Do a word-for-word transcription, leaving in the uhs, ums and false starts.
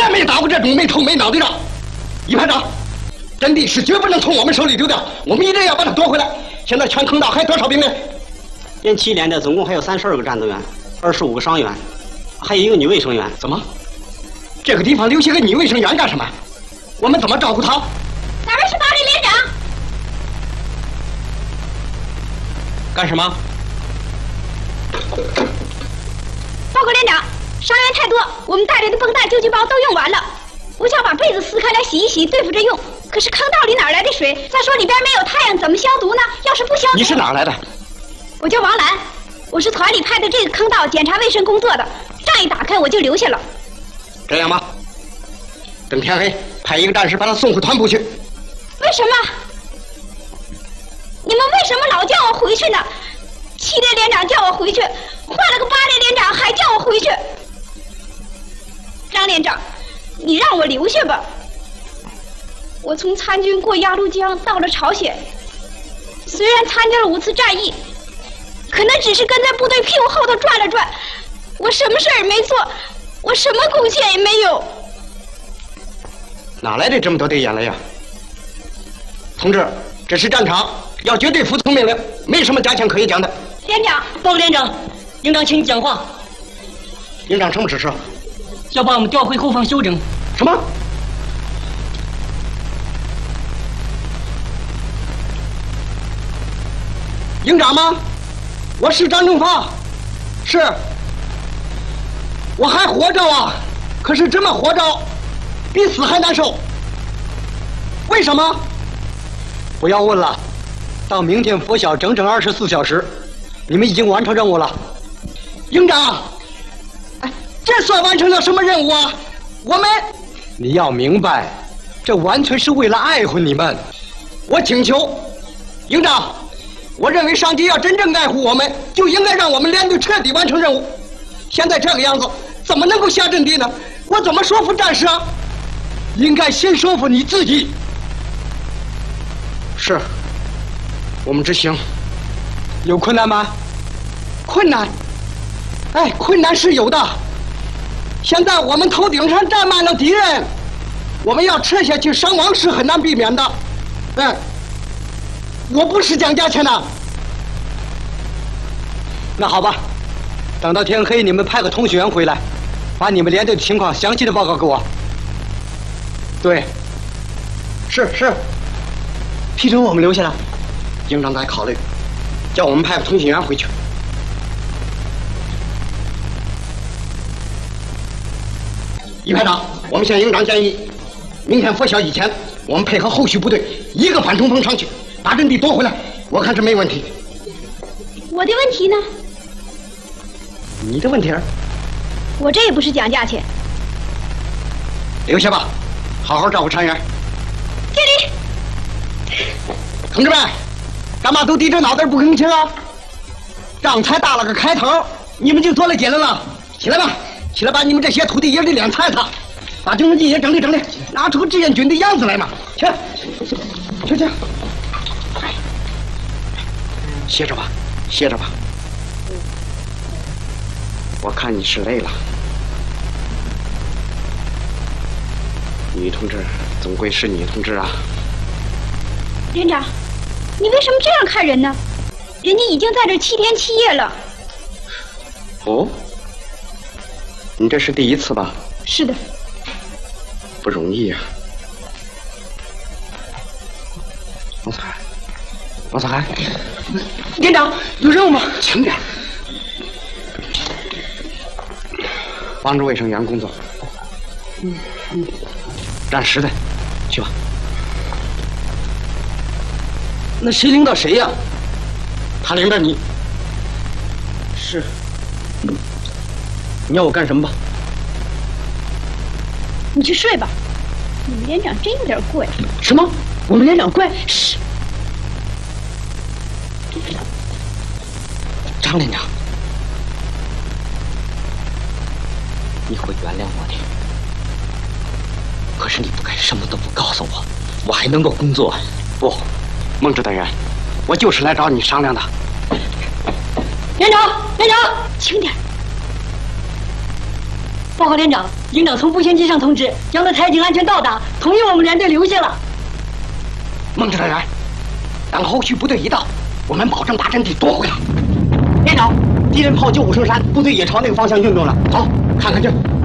来没打过这种没头没脑的仗。一排长，阵地是绝不能从我们手里丢掉，我们一定要把它夺回来。现在全坑道还多少兵力？ 连七连的总共还有三十二个战斗员，二十五个伤员，还有一个女卫生员。 怎么？这个地方留下个女卫生员干什么？我们怎么照顾她？ 哪位是八连连长？ 干什么？ 报告连长，伤员太多，我们带来的绷带、救急包都用完了。我想把被子撕开来洗一洗，对付着用。可是坑道里哪来的水？再说里边没有太阳，怎么消毒呢？要是不消毒…… 你是哪来的？ 我叫王兰，我是团里派的这个坑道检查卫生工作的。仗一打开我就留下了。 这样吧，等天黑，派一个战士把他送回团部去。 为什么？你们为什么老叫我回去呢？七连连长叫我回去，换了个八连连长还叫我回去。张连长，你让我留下吧。我从参军过鸭绿江到了朝鲜，虽然参加了五次战役，可那只是跟在部队屁股后头转了转，我什么事儿也没做，我什么贡献也没有。 哪来的这么多的眼泪呀？同志，这是战场，要绝对服从命令，没什么加强可以讲的。 连长， 报告连长，营长请你讲话。 营长什么指示？ 要把我们调回后方休整。 什么？营长吗？我是张正发，是。我还活着啊，可是这么活着，比死还难受。为什么？ 不要问了，到明天拂晓整整二十四小时，你们已经完成任务了。 营长，哎，这算完成了什么任务啊？我们， 你要明白，这完全是为了爱护你们。 我请求，营长，我认为上级要真正爱护我们，就应该让我们连队彻底完成任务。现在这个样子，怎么能够下阵地呢？我怎么说服战士啊？ 应该先说服你自己。 是，我们执行。 有困难吗？ 困难？哎，困难是有的。现在我们头顶上站满了敌人，我们要撤下去，伤亡是很难避免的。嗯，我不是讲价钱的。 那好吧，等到天黑，你们派个通讯员回来，把你们连队的情况详细的报告给我。对， 是是。 批准我们留下来。 营长在考虑，叫我们派个通讯员回去。一排长，我们向营长建议，明天拂晓以前，我们配合后续部队一个反冲锋上去，把阵地夺回来。我看是没问题。 我的问题呢？ 你的问题儿？ 我这也不是讲价钱。 留下吧，好好照顾船员。 敬礼。 同志们，干嘛都低着脑袋不吭气啊？仗才打了个开头，你们就做了结论了。起来吧，起来把你们这些土地爷的脸擦一擦，把军地也整理整理，拿出个志愿军的样子来嘛！去，去去，歇着吧，歇着吧。我看你是累了。女同志总归是女同志啊。 连长，你为什么这样看人呢？人家已经在这七天七夜了。 哦，你这是第一次吧？ 是的。 不容易呀、啊。王彩，王彩，连长有任务吗？轻点，帮助卫生员工作。嗯嗯，暂时的，去吧。 那谁领导谁呀？ 他领着你。 是。你要我干什么吧？ 你去睡吧。你们连长真有点怪。 什么？我们连长怪？是。 张连长，你会原谅我的。可是你不该什么都不告诉我，我还能够工作。不。孟指导员，我就是来找你商量的。 连长，连长， 轻点。 报告连长，营长从步行机上通知，杨德才已经安全到达，同意我们连队留下了。 孟指导员，等后续部队一到，我们保证把阵地夺回来。 连长，敌人炮九五升山，部队也朝那个方向运动了。 走，看看去。